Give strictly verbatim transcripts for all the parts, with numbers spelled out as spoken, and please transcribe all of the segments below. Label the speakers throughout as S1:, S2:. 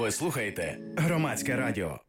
S1: Ви слухаєте Громадське радіо.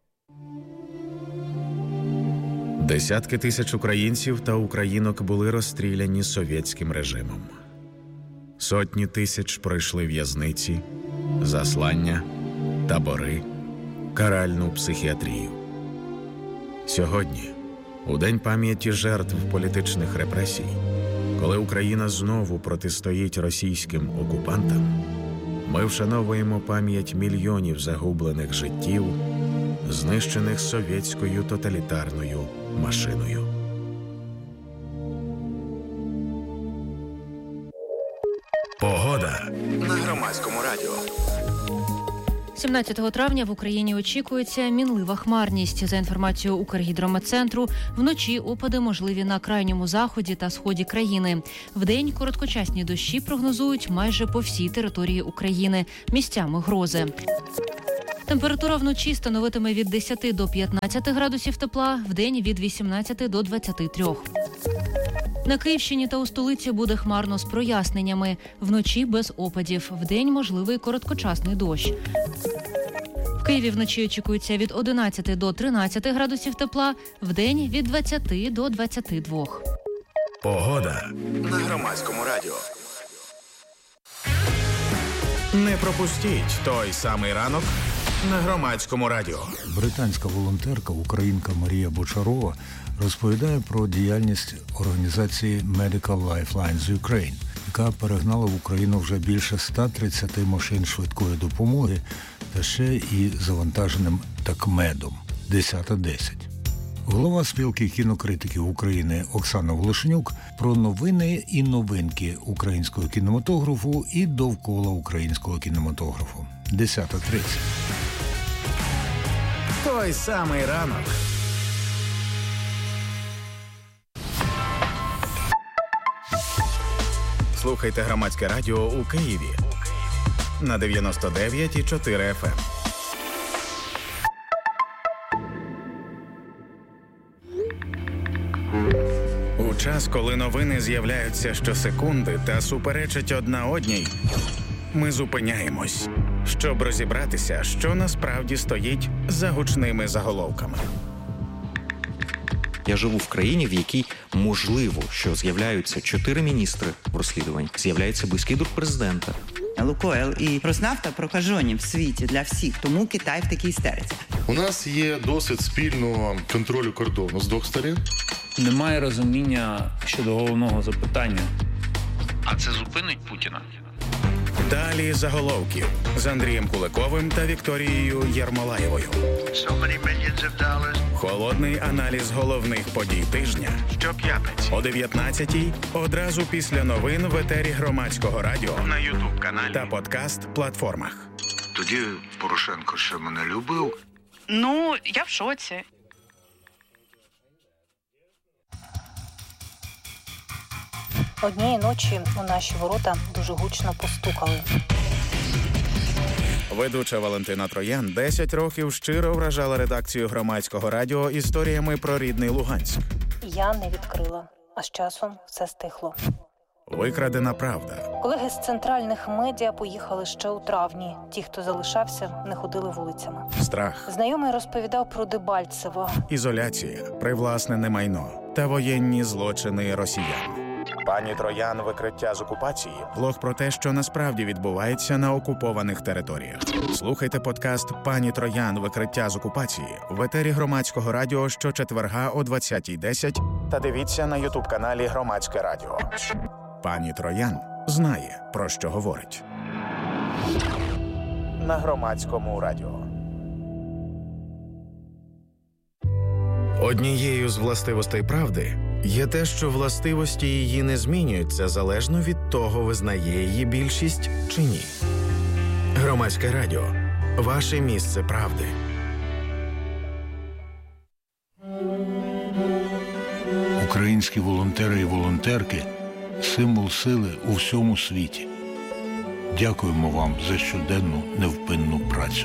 S2: Десятки тисяч українців та українок були розстріляні совєтським режимом. Сотні тисяч пройшли в'язниці, заслання, табори, каральну психіатрію. Сьогодні, у День пам'яті жертв політичних репресій, коли Україна знову протистоїть російським окупантам, ми вшановуємо пам'ять мільйонів загублених життів, знищених совєтською тоталітарною машиною. Погода на Громадському радіо.
S3: сімнадцятого травня в Україні очікується мінлива хмарність. За інформацією Укргідрометцентру, вночі опади можливі на крайньому заході та сході країни. Вдень короткочасні дощі прогнозують майже по всій території України. Місцями грози. Температура вночі становитиме від десяти до п'ятнадцяти градусів тепла, вдень від вісімнадцяти до двадцяти трьох. На Київщині та у столиці буде хмарно з проясненнями. Вночі без опадів, вдень можливий короткочасний дощ. В Києві вночі очікується від одинадцяти до тринадцяти градусів тепла, вдень від двадцяти до двадцяти двох.
S2: Погода на Громадському радіо. Не пропустіть той самий ранок на Громадському радіо.
S4: Британська волонтерка, українка Марія Бочарова розповідає про діяльність організації Medical Lifelines Ukraine, яка перегнала в Україну вже більше ста тридцяти машин швидкої допомоги та ще і завантаженим такмедом десята десять. Голова спілки кінокритиків України Оксана Волошенюк про новини і новинки українського кінематографу і довкола українського кінематографу. десята тридцять.
S2: Той самий ранок. Слухайте Громадське радіо у Києві на дев'яносто дев'ять і чотири еф ем. У час, коли новини з'являються щосекунди та суперечать одна одній, ми зупиняємось, щоб розібратися, що насправді стоїть за гучними заголовками.
S5: Я живу в країні, в якій можливо, що з'являються чотири міністри в розслідуванні, з'являється близький друг президента.
S6: Лукойл і Роснафта прокажені в світі для всіх, тому Китай в такій істериці.
S7: У нас є досвід спільного контролю кордону з двох сторін.
S8: Немає розуміння щодо головного запитання.
S9: А це зупинить Путіна?
S2: Далі заголовків з Андрієм Куликовим та Вікторією Єрмолаєвою.
S9: So
S2: Холодний аналіз головних подій тижня.
S9: Щоп'ятниці
S2: О дев'ятнадцятій одразу після новин в етері Громадського радіо
S9: на Ютуб-каналі
S2: та подкаст-платформах.
S10: Тоді Порошенко ще мене любив.
S11: Ну, я в шоці.
S12: Однієї ночі у наші ворота дуже гучно постукали.
S2: Ведуча Валентина Троян десять років щиро вражала редакцію Громадського радіо історіями про рідний Луганськ.
S12: Я не відкрила, а з часом все стихло.
S2: Викрадена правда.
S12: Колеги з центральних медіа поїхали ще у травні. Ті, хто залишався, не ходили вулицями.
S2: Страх.
S12: Знайомий розповідав про Дебальцево.
S2: Ізоляція, привласнене майно та воєнні злочини росіян. Пані Троян. Викриття з окупації. Блог про те, що насправді відбувається на окупованих територіях. Слухайте подкаст «Пані Троян. Викриття з окупації» в етері Громадського радіо щочетверга о двадцятій десять та дивіться на ютуб-каналі Громадське радіо. Пані Троян знає, про що говорить. На Громадському радіо. Однією з властивостей правди є те, що властивості її не змінюються залежно від того, визнає її більшість чи ні. Громадське радіо. Ваше місце правди.
S4: Українські волонтери і волонтерки – символ сили у всьому світі. Дякуємо вам за щоденну невпинну працю.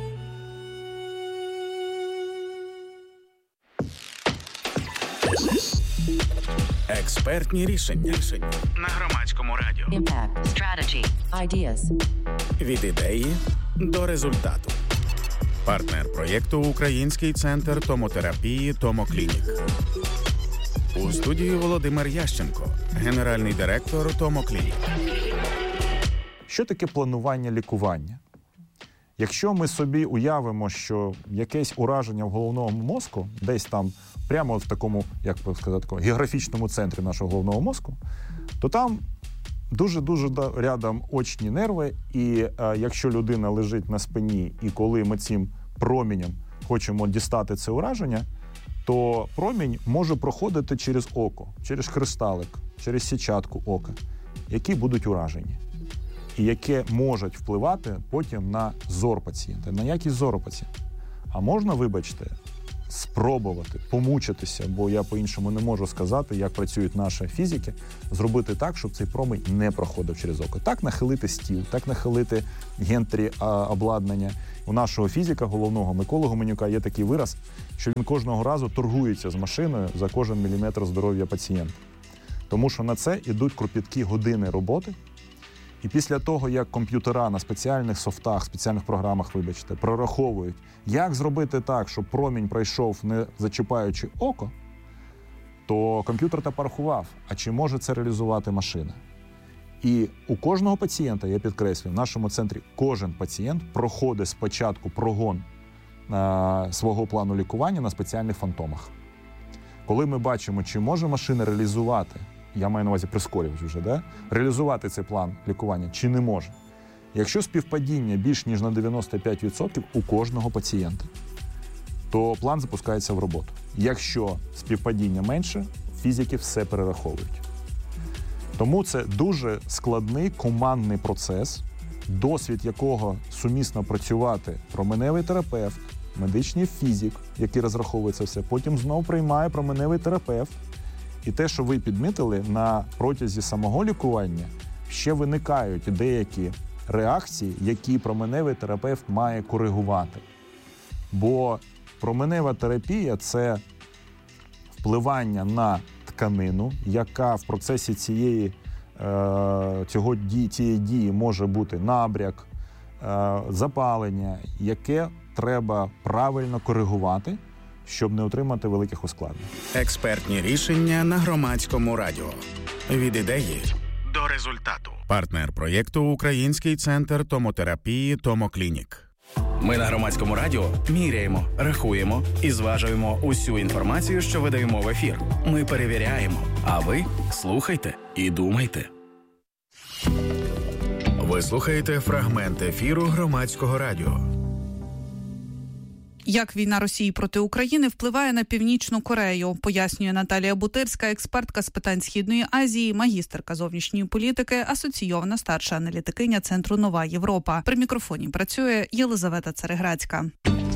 S2: Експертні рішення.
S9: На Громадському радіо.
S13: Impact. Strategy. Ideas.
S2: Від ідеї до результату. Партнер проєкту «Український центр томотерапії «Томоклінік». У студії Володимир Ященко, генеральний директор «Томоклінік».
S13: Що таке планування лікування? Якщо ми собі уявимо, що якесь ураження в головному мозку, десь там, прямо в такому, як би сказати, такому географічному центрі нашого головного мозку, то там дуже-дуже рядом очні нерви, і е, якщо людина лежить на спині, і коли ми цим промінням хочемо дістати це ураження, то промінь може проходити через око, через кристалик, через сітчатку ока, які будуть уражені. І яке можуть впливати потім на зор пацієнта, на якість зору пацієнта. А можна, вибачте, спробувати, помучитися, бо я по-іншому не можу сказати, як працюють наші фізики, зробити так, щоб цей промінь не проходив через око. Так нахилити стіл, так нахилити гентрі обладнання. У нашого фізика, головного Миколи Гуменюка, є такий вираз, що він кожного разу торгується з машиною за кожен міліметр здоров'я пацієнта. Тому що на це йдуть кропіткі години роботи. І після того, як комп'ютера на спеціальних софтах, спеціальних програмах, вибачте, прораховують, як зробити так, щоб промінь пройшов, не зачіпаючи око, то комп'ютер та порахував, а чи може це реалізувати машина. І у кожного пацієнта, я підкреслюю, в нашому центрі кожен пацієнт проходить спочатку прогон а, свого плану лікування на спеціальних фантомах. Коли ми бачимо, чи може машина реалізувати, я маю на увазі прискорювач вже, да? реалізувати цей план лікування, чи не може. Якщо співпадіння більш ніж на дев'яносто п'ять відсотків у кожного пацієнта, то план запускається в роботу. Якщо співпадіння менше, фізики все перераховують. Тому це дуже складний командний процес, досвід якого сумісно працювати променевий терапевт, медичний фізик, який розраховує це все, потім знову приймає променевий терапевт. І те, що ви підмітили, на протязі самого лікування ще виникають деякі реакції, які променевий терапевт має коригувати. Бо променева терапія – це впливання на тканину, яка в процесі цієї, цього, цієї дії може бути набряк, запалення, яке треба правильно коригувати, щоб не отримати великих ускладнень.
S2: Експертні рішення на Громадському радіо. Від ідеї
S9: до результату.
S2: Партнер проєкту «Український центр томотерапії «Томоклінік».
S1: Ми на Громадському радіо міряємо, рахуємо і зважуємо усю інформацію, що видаємо в ефір. Ми перевіряємо, а ви слухайте і думайте.
S2: Ви слухаєте фрагмент ефіру Громадського радіо.
S11: Як війна Росії проти України впливає на Північну Корею, пояснює Наталія Бутирська, експертка з питань Східної Азії, магістерка зовнішньої політики, асоційована старша аналітикиня Центру «Нова Європа». При мікрофоні працює Єлизавета Цареградська.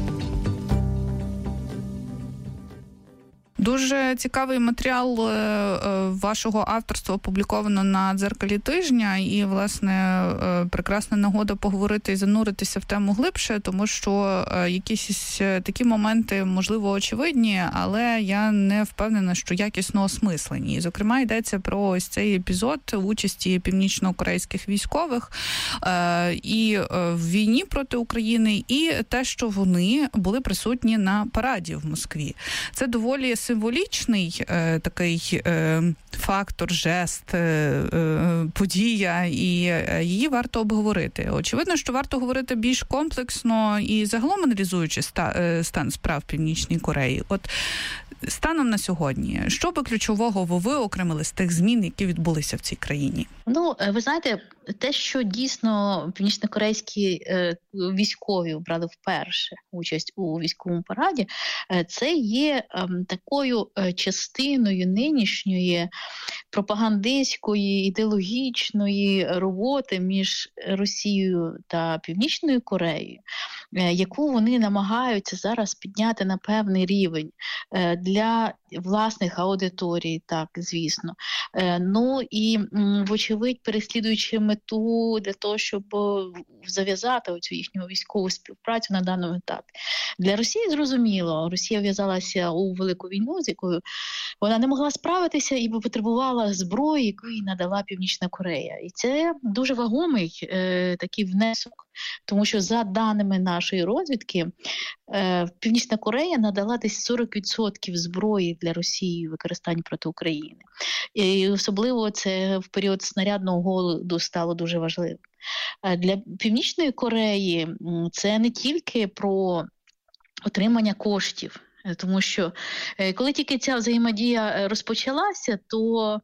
S11: Дуже цікавий матеріал вашого авторства опубліковано на «Дзеркалі тижня», і, власне, прекрасна нагода поговорити і зануритися в тему глибше, тому що якісь такі моменти, можливо, очевидні, але я не впевнена, що якісно осмислені. І, зокрема, йдеться про ось цей епізод участі північно-корейських військових і в війні проти України, і те, що вони були присутні на параді в Москві. Це доволі символічний е, такий е, фактор, жест, е, е, подія, і е, її варто обговорити. Очевидно, що варто говорити більш комплексно і загалом аналізуючи ста, е, стан справ в Північній Кореї. От станом на сьогодні, що би ключового ви виокремили з тих змін, які відбулися в цій країні?
S14: Ну, ви знаєте, те, що дійсно північнокорейські е, військові брали вперше участь у військовому параді, е, це є е, такою е, частиною нинішньої пропагандистської, ідеологічної роботи між Росією та Північною Кореєю, е, яку вони намагаються зараз підняти на певний рівень е, для власних аудиторій, так, звісно. Е, ну і, вочевидь, переслідуючи мету для того, щоб зав'язати оцю їхню військову співпрацю на даному етапі. Для Росії зрозуміло, Росія в'язалася у велику війну, з якою вона не могла справитися і потребувала зброї, яку їй надала Північна Корея. І це дуже вагомий е, такий внесок Тому що за даними нашої розвідки, Північна Корея надала десь сорок відсотків зброї для Росії в використанні проти України. І особливо це в період снарядного голоду стало дуже важливим. Для Північної Кореї це не тільки про отримання коштів, тому що коли тільки ця взаємодія розпочалася, то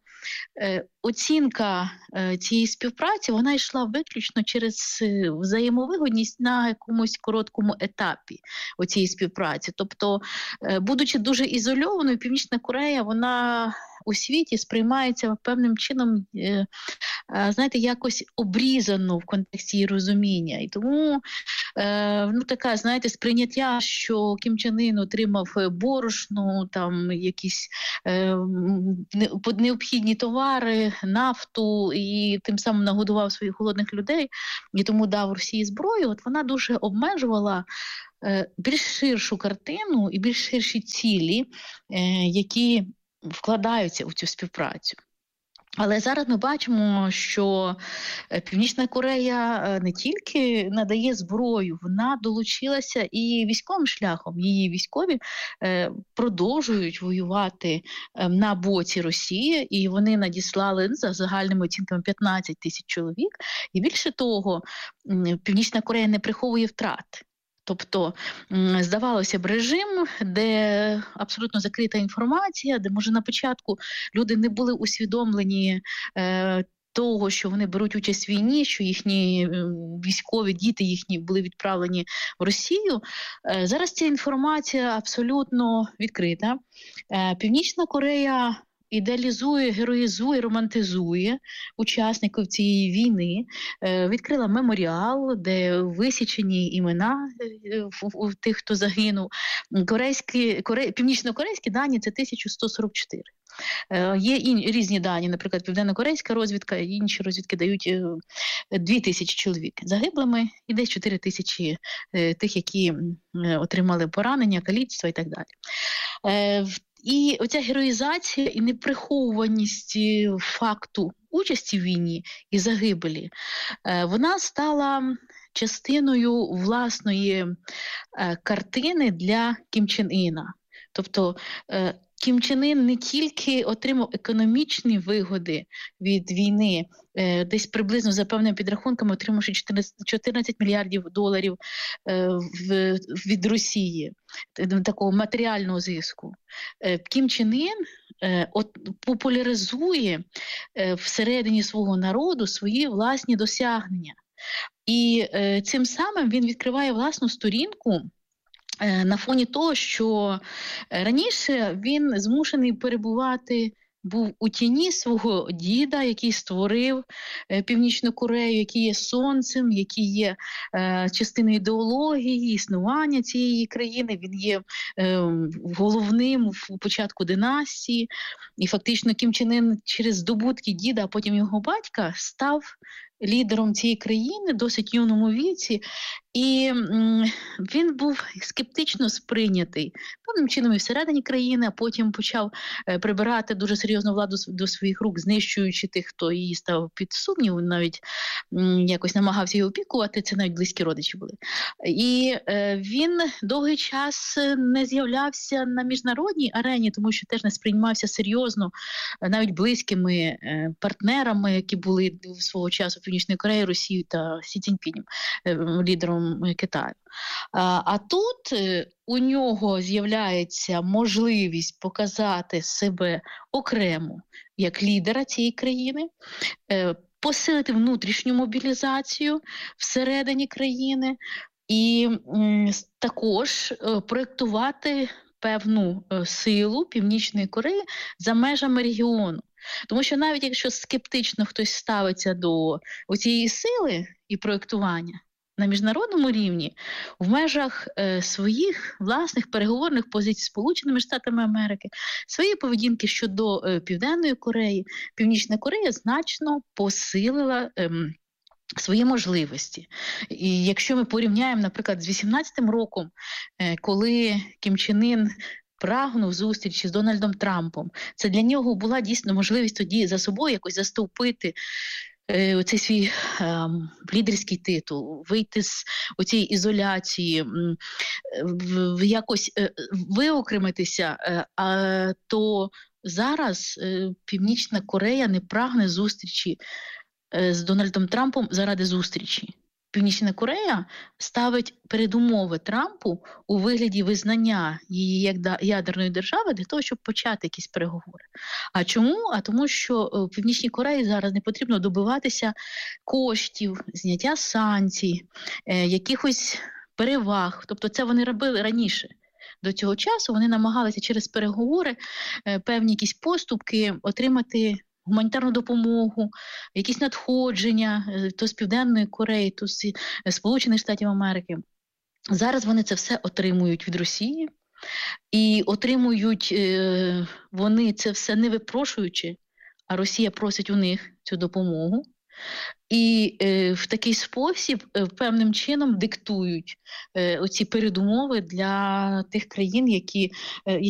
S14: оцінка цієї співпраці, вона йшла виключно через взаємовигодність на якомусь короткому етапі оцієї співпраці. Тобто, будучи дуже ізольованою, Північна Корея, вона у світі сприймається певним чином, знаєте, якось обрізано в контексті її розуміння. І тому, ну, така, знаєте, сприйняття, що Кім Чен Ін отримав борошно, там, якісь е, необхідні товари, нафту, і тим самим нагодував своїх голодних людей, і тому дав Росії зброю, от вона дуже обмежувала е, більш ширшу картину і більш ширші цілі, е, які вкладаються у цю співпрацю. Але зараз ми бачимо, що Північна Корея не тільки надає зброю, вона долучилася і військовим шляхом. Її військові продовжують воювати на боці Росії, і вони надіслали за загальними оцінками п'ятнадцять тисяч чоловік. І більше того, Північна Корея не приховує втрат. Тобто, здавалося б, режим, де абсолютно закрита інформація, де, може, на початку люди не були усвідомлені е, того, що вони беруть участь в війні, що їхні військові, діти їхні були відправлені в Росію. Е, зараз ця інформація абсолютно відкрита. Е, Північна Корея ідеалізує, героїзує, романтизує учасників цієї війни, відкрила меморіал, де висічені імена в тих, хто загинув. Корейські, коре, північно-корейські дані – це тисяча сто сорок чотири. Є і різні дані, наприклад, південно-корейська розвідка, інші розвідки дають дві тисячі чоловік загиблими і десь чотири тисячі тих, які отримали поранення, каліцтва і так далі. І оця героїзація і неприховуваність факту участі в війні і загибелі, вона стала частиною власної картини для Кім Чен Іна. Тобто Кім Чен Ін не тільки отримав економічні вигоди від війни, десь приблизно за певними підрахунками отримавши чотирнадцять мільярдів доларів від Росії, такого матеріального зиску. Кім Чен Ін популяризує всередині свого народу свої власні досягнення. І цим самим він відкриває власну сторінку на фоні того, що раніше він змушений перебувати був у тіні свого діда, який створив Північну Корею, який є сонцем, який є е, частиною ідеології, існування цієї країни. Він є е, головним в початку династії. І фактично Кім Чен Ін через здобутки діда, а потім його батька, став лідером цієї країни в досить юному віці, і м, він був скептично сприйнятий певним чином і всередині країни, а потім почав е, прибирати дуже серйозну владу до своїх рук, знищуючи тих, хто її став під сумнів, навіть м, якось намагався її опікувати, це навіть близькі родичі були. І е, він довгий час не з'являвся на міжнародній арені, тому що теж не сприймався серйозно навіть близькими е, партнерами, які були свого часу Північної Кореї, Росії та Сі Цзіньпінем, лідером Китаю. А, а тут у нього з'являється можливість показати себе окремо як лідера цієї країни, посилити внутрішню мобілізацію всередині країни і м, також проєктувати певну силу Північної Кореї за межами регіону. Тому що навіть якщо скептично хтось ставиться до цієї сили і проєктування на міжнародному рівні, в межах е, своїх власних переговорних позицій з Сполученими Штатами Америки, своєї поведінки щодо е, Південної Кореї, Північна Корея значно посилила е, свої можливості. І якщо ми порівняємо, наприклад, з вісімнадцятим роком, е, коли Кім Чен Ін прагнув зустрічі з Дональдом Трампом, це для нього була дійсно можливість тоді за собою якось застовпити оцей свій е, лідерський титул, вийти з оцієї ізоляції, в, в, якось е, виокремитися, е, а, то зараз е, Північна Корея не прагне зустрічі е, з Дональдом Трампом заради зустрічі. Північна Корея ставить передумови Трампу у вигляді визнання її як ядерної держави для того, щоб почати якісь переговори. А чому? А тому, що в Північній Кореї зараз не потрібно добиватися коштів, зняття санкцій, е, якихось переваг. Тобто це вони робили раніше. До цього часу вони намагалися через переговори е, певні якісь поступки отримати гуманітарну допомогу, якісь надходження то з Південної Кореї, то з Сполучених Штатів Америки. Зараз вони це все отримують від Росії. І отримують е, вони це все не випрошуючи, а Росія просить у них цю допомогу. І е, в такий спосіб е, певним чином диктують е, оці передумови для тих країн, які, е,